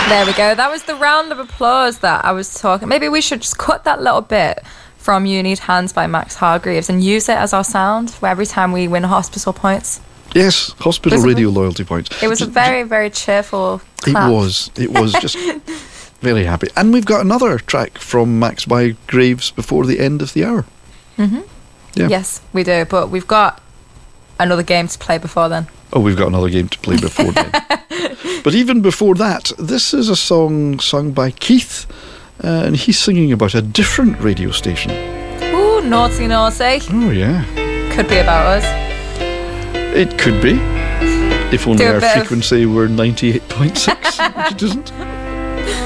There we go. That was the round of applause that I was talking. Maybe we should just cut that little bit from You Need Hands by Max Hargreaves and use it as our sound for every time we win hospital points. Yes, hospital radio loyalty points. It was a very, very cheerful clap. It was just very happy. And we've got another track from Max by Graves before the end of the hour. Mm-hmm. Yeah. Yes, we do. But we've got another game to play before then. Oh, we've got another game to play before then. But even before that, this is a song sung by Keith, and he's singing about a different radio station. Ooh, naughty, naughty. Oh, yeah. Could be about us. It could be. If only our frequency were 98.6, which it isn't.